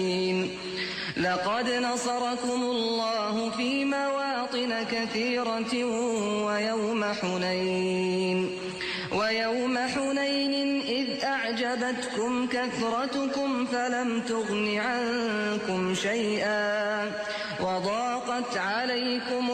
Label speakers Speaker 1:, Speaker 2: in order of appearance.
Speaker 1: لقد نصركم الله في مواطن كثيرة ويوم حنين إذ أعجبتكم كثرتكم فلم تغن عنكم شيئا وضاقت عليكم